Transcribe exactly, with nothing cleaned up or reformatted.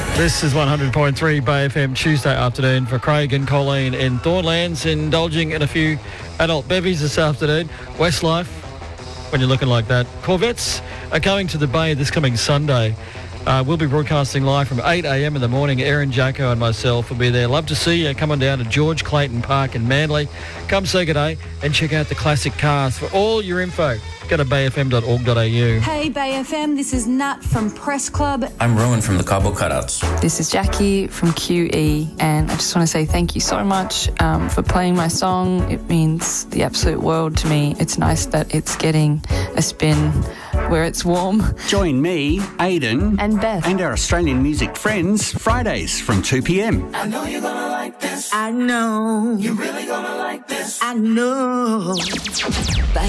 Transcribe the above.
This is one hundred point three Bay F M Tuesday afternoon for Craig and Colleen in Thornlands, indulging in a few adult bevies this afternoon. Westlife, when you're looking like that. Corvettes are going to the Bay this coming Sunday. Uh, we'll be broadcasting live from eight a m in the morning. Aaron, Jacko and myself will be there. Love to see you. Come on down to George Clayton Park in Manly. Come say good day and check out the classic cars. For all your info, go to bay f m dot org dot a u. Hey Bay F M, this is Nat from Press Club. I'm Rowan from the Cobble Cutouts. This is Jackie from Q E, and I just want to say thank you so much um, for playing my song. It means the absolute world to me. It's nice that it's getting a spin where it's warm. Join me, Aidan, and Beth, and our Australian music friends Fridays from two p m. I know you're gonna like this. I know. You're really gonna like this. I know.